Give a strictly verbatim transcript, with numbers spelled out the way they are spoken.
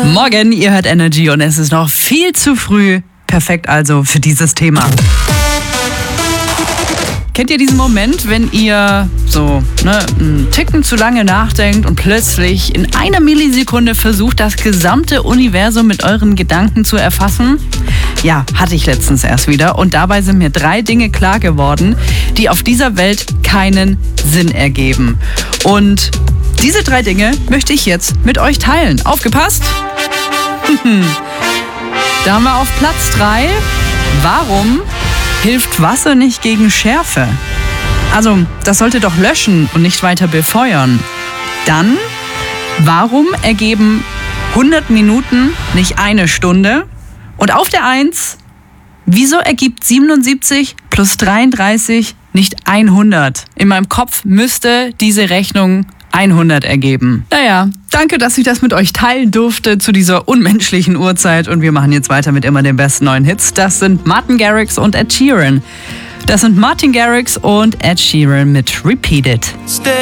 Morgen, ihr hört Energy und es ist noch viel zu früh. Perfekt also für dieses Thema. Kennt ihr diesen Moment, wenn ihr so ne, einen Ticken zu lange nachdenkt und plötzlich in einer Millisekunde versucht, das gesamte Universum mit euren Gedanken zu erfassen? Ja, hatte ich letztens erst wieder und dabei sind mir drei Dinge klar geworden, die auf dieser Welt keinen Sinn ergeben. Und diese drei Dinge möchte ich jetzt mit euch teilen. Aufgepasst! Da haben wir auf Platz drei. Warum hilft Wasser nicht gegen Schärfe? Also, das sollte doch löschen und nicht weiter befeuern. Dann, warum ergeben hundert Minuten nicht eine Stunde? Und auf der eins, wieso ergibt siebenundsiebzig plus dreiunddreißig nicht hundert? In meinem Kopf müsste diese Rechnung hundert ergeben. Naja, danke, dass ich das mit euch teilen durfte zu dieser unmenschlichen Uhrzeit. Und wir machen jetzt weiter mit immer den besten neuen Hits. Das sind Martin Garrix und Ed Sheeran. Das sind Martin Garrix und Ed Sheeran mit Repeat It.